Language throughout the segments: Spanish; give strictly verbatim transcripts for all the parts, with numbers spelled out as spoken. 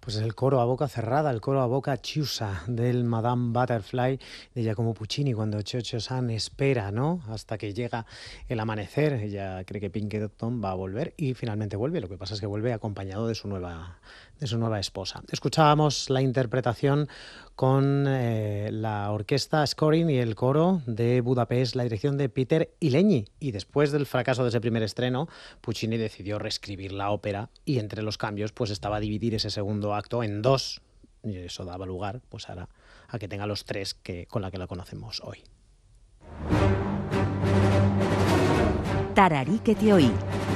Pues el coro a boca cerrada, el coro a boca chiusa del Madame Butterfly de Giacomo Puccini, cuando Cho-Cho-San espera, ¿no?, hasta que llega el amanecer. Ella cree que Pinkerton va a volver y finalmente vuelve. Lo que pasa es que vuelve acompañado de su nueva, de su nueva esposa. Escuchábamos la interpretación con eh, la orquesta Scoring y el coro de Budapest, la dirección de Peter Ilegny. Y después del fracaso de ese primer estreno, Puccini decidió reescribir la ópera y entre los cambios pues estaba dividir ese segundo acto en dos, y eso daba lugar pues ahora a que tenga los tres que, con la que la conocemos hoy. Tararíquete hoy.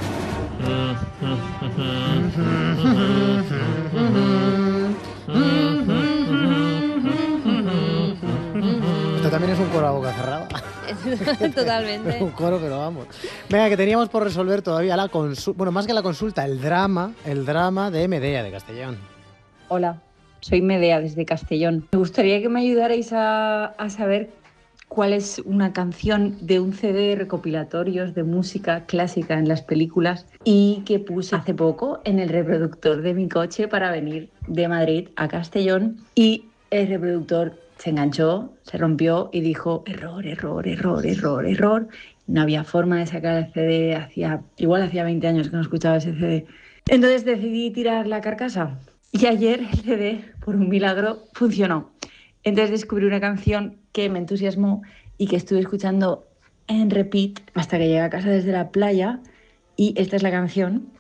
Esto también es un coro a boca cerrada. Totalmente. Un coro, pero vamos. Venga, que teníamos por resolver todavía la consulta, bueno, más que la consulta, el drama, el drama de Medea de Castellón. Hola, soy Medea desde Castellón. Me gustaría que me ayudarais a, a saber cuál es una canción de un C D de recopilatorios de música clásica en las películas y que puse hace poco en el reproductor de mi coche para venir de Madrid a Castellón, y el reproductor se enganchó, se rompió y dijo error, error, error, error, error. No había forma de sacar el C D, hacía, igual hacía veinte años que no escuchaba ese C D. Entonces decidí tirar la carcasa y ayer el C D, por un milagro, funcionó. Entonces descubrí una canción que me entusiasmó y que estuve escuchando en repeat hasta que llegué a casa desde la playa, y esta es la canción.